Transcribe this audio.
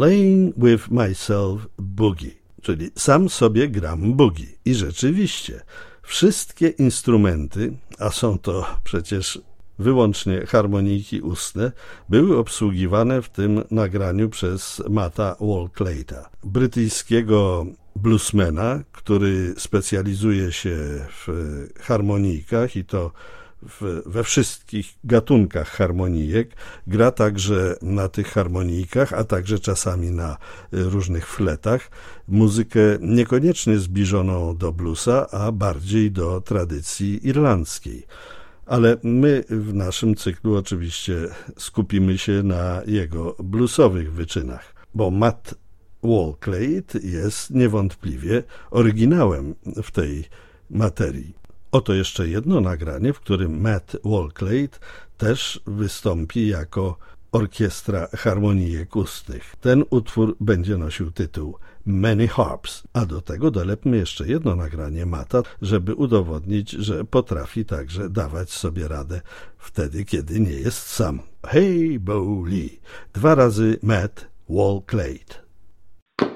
playing with myself boogie, czyli sam sobie gram boogie. I rzeczywiście, wszystkie instrumenty, a są to przecież wyłącznie harmonijki ustne, były obsługiwane w tym nagraniu przez Matta Walclayta, brytyjskiego bluesmana, który specjalizuje się w harmonijkach i to we wszystkich gatunkach harmonijek. Gra także na tych harmonijkach, a także czasami na różnych fletach. Muzykę niekoniecznie zbliżoną do bluesa, a bardziej do tradycji irlandzkiej. Ale my w naszym cyklu oczywiście skupimy się na jego bluesowych wyczynach, bo Matt Walclayt jest niewątpliwie oryginałem w tej materii. Oto jeszcze jedno nagranie, w którym Matt Walclayt też wystąpi jako orkiestra harmonijek ustnych. Ten utwór będzie nosił tytuł Many Harps, a do tego dolepmy jeszcze jedno nagranie Matta, żeby udowodnić, że potrafi także dawać sobie radę wtedy, kiedy nie jest sam. Hey Bo Lee, 2 razy Matt Walclayt.